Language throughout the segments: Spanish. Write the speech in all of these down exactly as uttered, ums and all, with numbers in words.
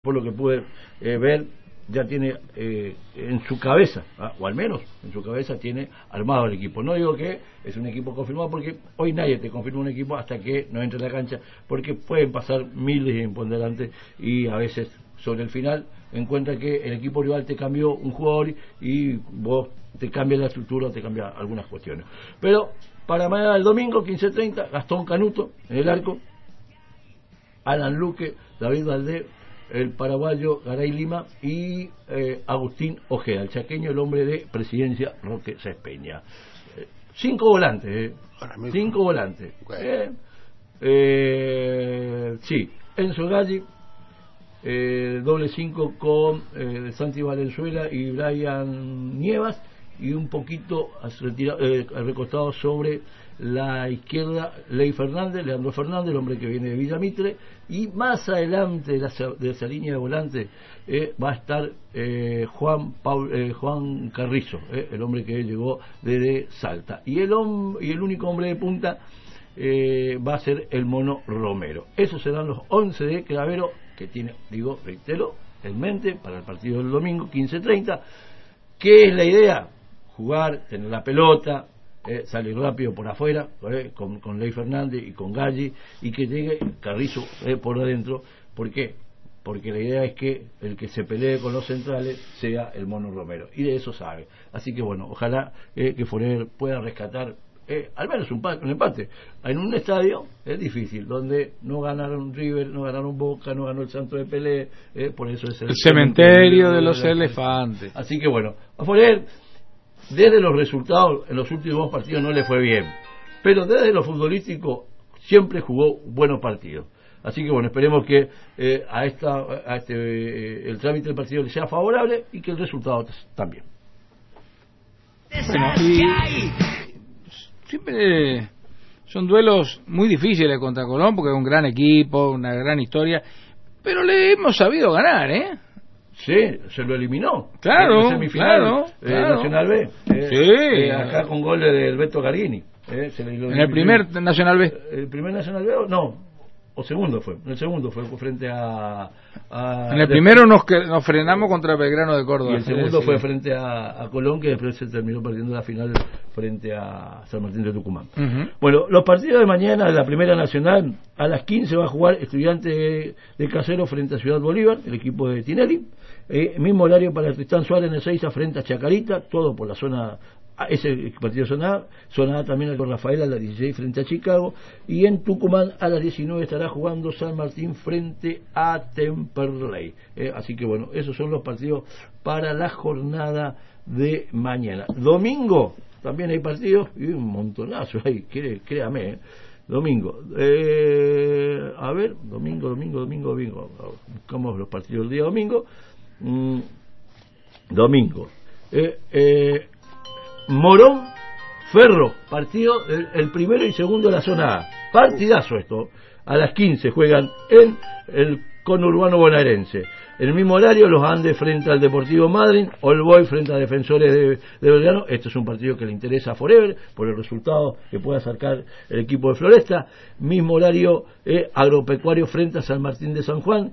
por lo que pude eh, ver, ya tiene eh, en su cabeza, ¿ah? o al menos en su cabeza tiene armado el equipo. No digo que es un equipo confirmado, porque hoy nadie te confirma un equipo hasta que no entre en la cancha, porque pueden pasar miles de imponderantes y a veces sobre el final encuentra que el equipo rival te cambió un jugador y vos te cambia la estructura, te cambia algunas cuestiones. Pero para mañana el domingo quince treinta, Gastón Canuto en el arco, Alan Luque, David Valdés, el paraguayo Garay Lima y eh, Agustín Ojeda, el chaqueño, el hombre de Presidencia Roque Cespeña. Eh, cinco volantes, eh. cinco volantes. Eh, eh, sí, Enzo Galli, eh, doble cinco con eh, Santi Valenzuela y Brian Nievas, y un poquito retirado, eh, recostado sobre la izquierda Ley Fernández, Leandro Fernández, el hombre que viene de Villa Mitre, y más adelante de, la, de esa línea de volante eh, va a estar eh, Juan Paul, eh, Juan Carrizo, eh, el hombre que llegó desde Salta, y el, hom y el único hombre de punta eh, va a ser el Mono Romero. Esos serán los once de Clavero, que tiene, digo, reitero, en mente para el partido del domingo quince treinta. ¿Qué es la idea? Jugar, tener la pelota, eh, salir rápido por afuera, eh, con, con Ley Fernández y con Galli, y que llegue Carrizo eh, por adentro. ¿Por qué? Porque la idea es que el que se pelee con los centrales sea el Mono Romero, y de eso sabe. Así que bueno, ojalá eh, que Forever pueda rescatar eh, al menos un, un empate en un estadio es difícil, donde no ganaron River, no ganaron Boca, no ganó el Santo de Pelé, eh, por eso es el, el cementerio, cementerio de, de los de elefantes. Así que bueno, a Forever, desde los resultados en los últimos partidos no le fue bien, pero desde lo futbolístico siempre jugó buenos partidos. Así que bueno, esperemos que eh, a esta a este eh, el trámite del partido le sea favorable y que el resultado también. Bueno, y siempre son duelos muy difíciles contra Colón, porque es un gran equipo, una gran historia, pero le hemos sabido ganar, ¿eh? Sí, se lo eliminó. Claro, en semifinal, claro, eh, claro. Nacional B. Eh, sí. Eh, acá con goles del Beto Gargini. Eh, se le, en el primer Nacional B. El primer Nacional B, no. O segundo fue, el segundo fue frente a... a en el primero nos, que, nos frenamos contra Belgrano de Córdoba. Y el segundo sí. fue frente a, a Colón, que después se terminó perdiendo la final frente a San Martín de Tucumán. Uh-huh. Bueno, los partidos de mañana de la Primera Nacional, a las quince va a jugar Estudiante de, de Casero frente a Ciudad Bolívar, el equipo de Tinelli. Eh, mismo horario para Tristán Suárez en el Ezeiza frente a Chacarita, todo por la zona A, ese partido zona A, zona A también con Rafael a las dieciséis frente a Chicago, y en Tucumán a las diecinueve estará jugando San Martín frente a Temperley. Eh, así que bueno, esos son los partidos para la jornada de mañana. Domingo también hay partidos y un montonazo ahí, cré, créame, eh. Domingo, eh, a ver, domingo, domingo, domingo, domingo, buscamos los partidos del día domingo. Mm, domingo, eh, eh, Morón Ferro, partido el, el primero y segundo de la zona A, partidazo esto. A las quince juegan en el conurbano bonaerense. En el mismo horario, los Andes frente al Deportivo Madryn, All Boys frente a Defensores de, de Belgrano. Este es un partido que le interesa a Forever por el resultado que pueda sacar el equipo de Floresta. Mismo horario, eh, Agropecuario frente a San Martín de San Juan.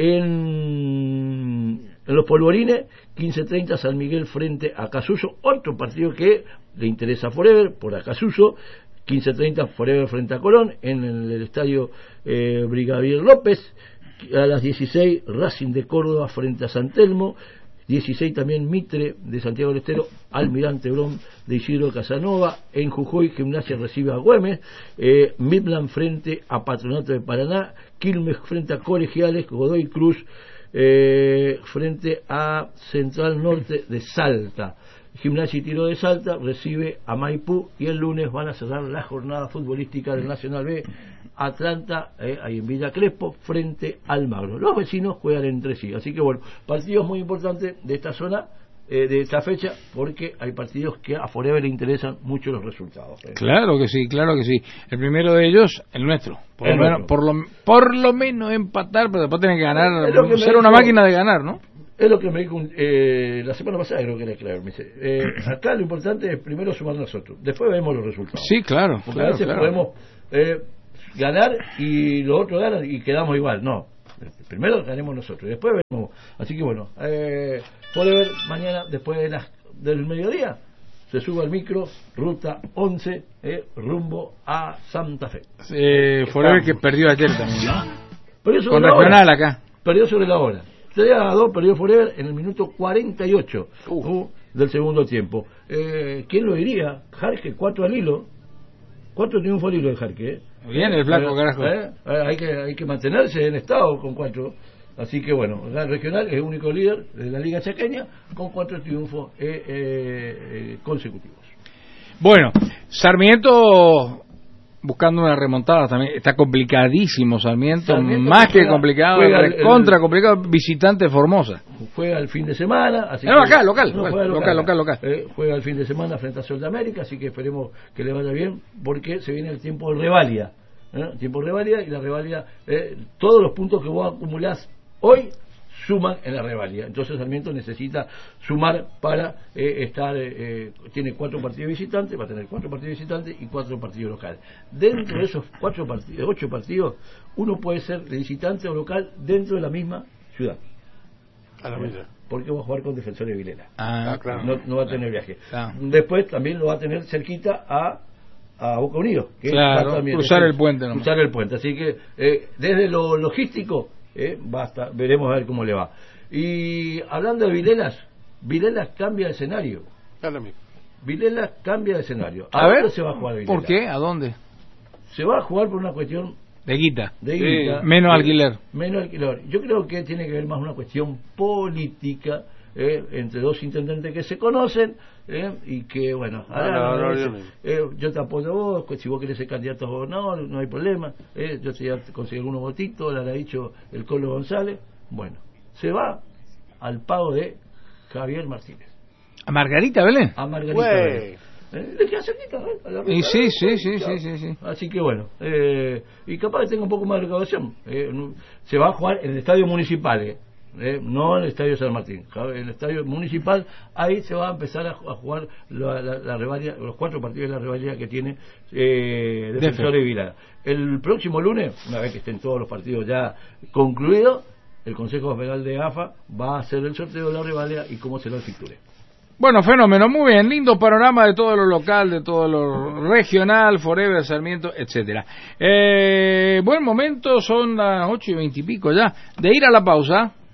En, en los Polvorines, quince treinta San Miguel frente a Casuso. Otro partido que le interesa a Forever por a Casuso. quince treinta Forever frente a Colón en el estadio eh, Brigadier López. A las dieciséis Racing de Córdoba frente a San Telmo. dieciséis también Mitre de Santiago del Estero, Almirante Brom de Isidro Casanova. En Jujuy, Gimnasia recibe a Güemes. eh, Midland frente a Patronato de Paraná. Quilmes frente a Colegiales. Godoy Cruz eh, frente a Central Norte de Salta. Gimnasia y Tiro de Salta recibe a Maipú, y el lunes van a cerrar la jornada futbolística del Nacional B, Atlanta, eh, ahí en Villa Crespo, frente al Magro. Los vecinos juegan entre sí, así que bueno, partidos muy importantes de esta zona, eh, de esta fecha, porque hay partidos que a Forever le interesan mucho los resultados. Eh. Claro que sí, claro que sí. El primero de ellos, el nuestro. Por, el lo, menos, por, lo, por lo menos empatar, pero después tiene que ganar, que ser una dijo, máquina de ganar, ¿no? Es lo que me dijo eh, la semana pasada, creo que era claro. Me dice, eh, acá lo importante es primero sumar nosotros, después vemos los resultados. Sí, claro. Porque claro, a veces claro. podemos eh, ganar y los otros ganan y quedamos igual. No, Primero ganemos nosotros y después veremos. Así que bueno, eh, Forever mañana después de las, del mediodía se sube al micro, ruta once, eh, rumbo a Santa Fe. Eh, Forever que perdió ayer también, ¿no? Perdió sobre con la Regional hora. acá. Perdió sobre la hora. tres a dos perdió Forever en el minuto cuarenta y ocho uh. Uh, del segundo tiempo. Eh, ¿Quién lo diría? Jarque, cuatro al hilo. Cuatro triunfos al hilo de Jarque. ¿eh? Bien el flaco, eh, carajo. Eh, hay, que, hay que mantenerse en estado con cuatro. Así que bueno, la Regional es el único líder de la Liga Chaqueña con cuatro triunfos eh, eh, eh, consecutivos. Bueno, Sarmiento buscando una remontada también. Está complicadísimo Sarmiento, Sarmiento más que juega, complicado, juega contra el, complicado, visitante Formosa. Juega el fin de semana. Así no, que, acá, local, no, local, local, local, local. Eh, juega el fin de semana frente a Sol de América, así que esperemos que le vaya bien, porque se viene el tiempo de revalia. ¿eh? Tiempo de revalia, y la revalia, eh, todos los puntos que vos acumulás hoy suman en la revalia. Entonces Sarmiento necesita sumar para eh, estar, eh, tiene cuatro partidos visitantes, va a tener cuatro partidos visitantes y cuatro partidos locales. Dentro de esos cuatro partidos, ocho partidos, uno puede ser de visitante o local dentro de la misma ciudad. A la misma. Porque va a jugar con Defensor de Vilela. Ah, claro. No, no va a tener viaje. Ah. Después también lo va a tener cerquita a a Boca Unidos, que claro, también, cruzar es, el puente nomás. cruzar el puente, así que eh, desde lo logístico eh, basta, veremos a ver cómo le va. Y hablando de Vilelas, Vilelas cambia de escenario. Vilelas cambia de escenario. A ver, se va a jugar Vilelas. ¿Por qué? ¿A dónde? Se va a jugar por una cuestión de guita, de guita sí. menos de, alquiler. Menos alquiler. Yo creo que tiene que ver más una cuestión política. Eh, entre dos intendentes que se conocen eh, y que bueno ahora, no, no, no, yo, no. Eh, yo te apoyo a vos, si vos querés ser candidato a gobernador no hay problema, eh, yo te conseguí algunos votitos, le ha dicho el Colo González. Bueno, se va al pago de Javier Martínez. ¿A Margarita Belén? A Margarita Wey. Belén. Eh, le queda cerquita, ¿eh? A la ruta, y sí, ¿eh? sí, sí, sí, sí, sí. Así que bueno, eh, y capaz que tenga un poco más de recaudación. Eh, se va a jugar en el estadio municipal, eh. Eh, no en el estadio San Martín, en el estadio municipal. Ahí se va a empezar a, a jugar la, la, la revalia, los cuatro partidos de la rivalidad que tiene eh, Defensor de Vilela. El próximo lunes, una vez que estén todos los partidos ya concluidos, el Consejo Federal de A F A va a hacer el sorteo de la rivalidad y cómo será el fixture. Bueno, fenómeno, muy bien, lindo panorama de todo lo local, de todo lo regional, Forever, Sarmiento, etcétera. Eh, buen momento, son las ocho y veintipico ya, de ir a la pausa.